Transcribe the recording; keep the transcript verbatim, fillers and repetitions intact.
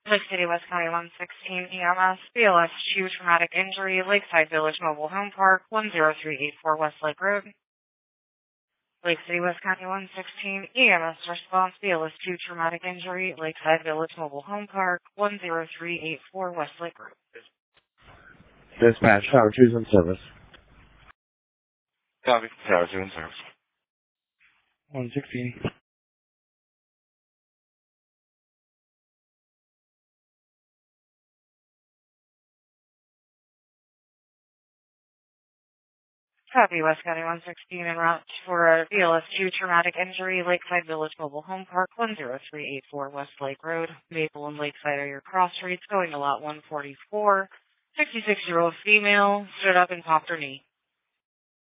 Lake City, West County, one sixteen E M S, B L S two traumatic injury, Lakeside Village Mobile Home Park, one zero three eight four Westlake Road. Lake City, West County, one sixteen E M S response, B L S two traumatic injury, Lakeside Village Mobile Home Park, one zero three eight four Westlake Road. Dispatch, Tower two's in service. Copy. Tower two in service. one sixteen. Copy, West County, one sixteen en route for a B L S two traumatic injury, Lakeside Village Mobile Home Park, one zero three eight four Westlake Road. Maple and Lakeside are your cross streets, going to lot one forty-four. sixty-six-year-old female, stood up and popped her knee.